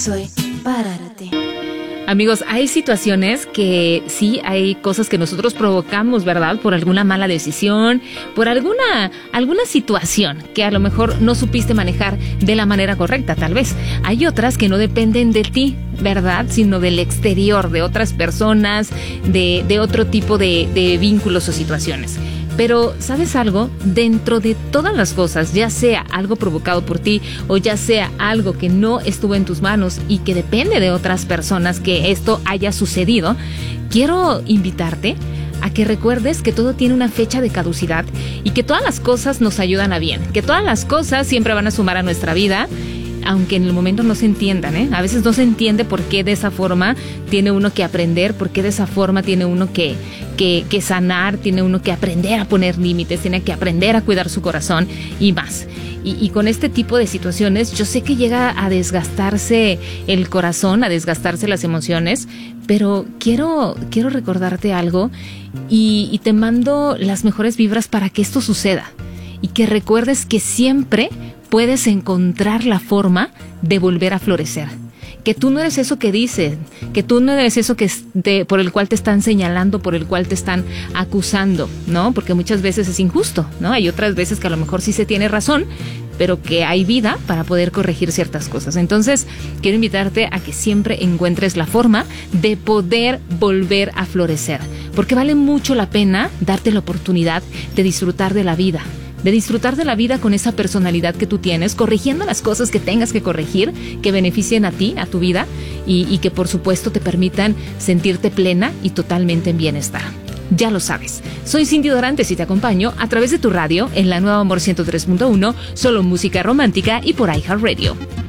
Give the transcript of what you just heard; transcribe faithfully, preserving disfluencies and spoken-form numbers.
Soy Pararte. Amigos, hay situaciones que sí, hay cosas que nosotros provocamos, ¿verdad? Por alguna mala decisión, por alguna, alguna situación que a lo mejor no supiste manejar de la manera correcta, tal vez. Hay otras que no dependen de ti, ¿verdad? Sino del exterior, de otras personas, de, de otro tipo de, de vínculos o situaciones. Pero, ¿sabes algo? Dentro de todas las cosas, ya sea algo provocado por ti o ya sea algo que no estuvo en tus manos y que depende de otras personas que esto haya sucedido, quiero invitarte a que recuerdes que todo tiene una fecha de caducidad y que todas las cosas nos ayudan a bien, que todas las cosas siempre van a sumar a nuestra vida, aunque en el momento no se entiendan, ¿eh? A veces no se entiende por qué de esa forma tiene uno que aprender, por qué de esa forma tiene uno que, que, que sanar, tiene uno que aprender a poner límites, tiene que aprender a cuidar su corazón y más. Y, y con este tipo de situaciones yo sé que llega a desgastarse el corazón, a desgastarse las emociones, pero quiero, quiero recordarte algo y, y te mando las mejores vibras para que esto suceda y que recuerdes que siempre puedes encontrar la forma de volver a florecer. Que tú no eres eso que dicen, que tú no eres eso que te, por el cual te están señalando, por el cual te están acusando, ¿no? Porque muchas veces es injusto, ¿no? Hay otras veces que a lo mejor sí se tiene razón, pero que hay vida para poder corregir ciertas cosas. Entonces, quiero invitarte a que siempre encuentres la forma de poder volver a florecer, porque vale mucho la pena darte la oportunidad de disfrutar de la vida, de disfrutar de la vida con esa personalidad que tú tienes, corrigiendo las cosas que tengas que corregir, que beneficien a ti, a tu vida, y, y que por supuesto te permitan sentirte plena y totalmente en bienestar. Ya lo sabes, soy Cindy Dorantes y te acompaño a través de tu radio en la Nueva Amor ciento tres punto uno, solo música romántica y por iHeartRadio.